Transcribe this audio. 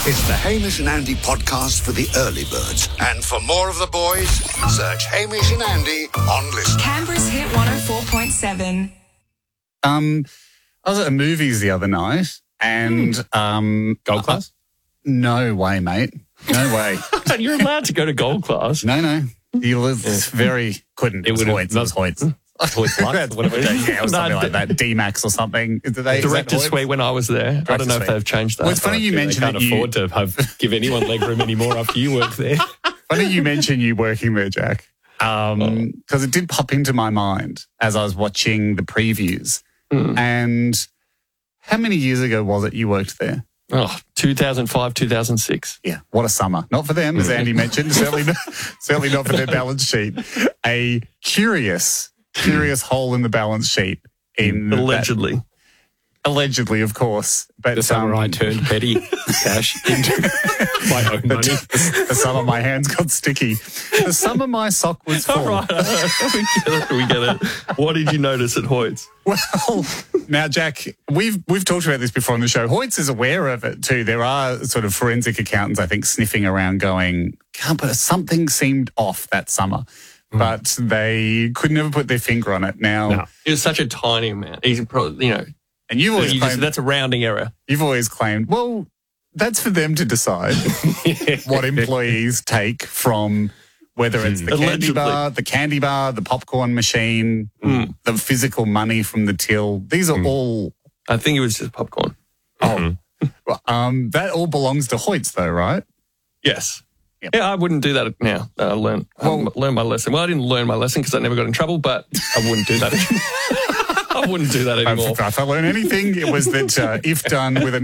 It's the Hamish and Andy podcast for the early birds. And for more of the boys, search Hamish and Andy on Listen. Canberra's Hit 104.7. I was at the movies the other night and... Gold class? No way, mate. No way. You're allowed to go to gold class. No. You was very... Couldn't. It was Hoyts. It was Hoyts. Hoyts Lux, whatever it is. Yeah, it was something like that. D-Max or something. Director's Suite when I was there. I don't know if they've changed that. Well, it's funny you mentioned they can't afford to give anyone legroom anymore after you work there. Funny you mention you working there, Jack. Because it did pop into my mind as I was watching the previews. And how many years ago was it you worked there? 2005, 2006. Yeah, what a summer. Not for them, as Andy mentioned. Certainly not for their balance sheet. A curious hole in the balance sheet. Allegedly. Allegedly, of course. But the summer I turned petty cash into my own money. The summer my hands got sticky. The summer my sock was full. All right. We get it. What did you notice at Hoyts? Well, now, Jack, we've talked about this before on the show. Hoyts is aware of it too. There are sort of forensic accountants, I think, sniffing around going, something seemed off that summer. But they could never put their finger on it. Now, it was such a tiny amount. He's probably, and you've always claimed that's a rounding error. You've always claimed, well, that's for them to decide what employees take from whether it's the candy bar, the popcorn machine, the physical money from the till. These are all. I think it was just popcorn. That all belongs to Hoyts, though, right? Yes. Yep. Yeah, I wouldn't do that now. I learned my lesson. Well, I didn't learn my lesson because I never got in trouble, but I wouldn't do that anymore. I wouldn't do that anymore. If I learned anything, it was that if done with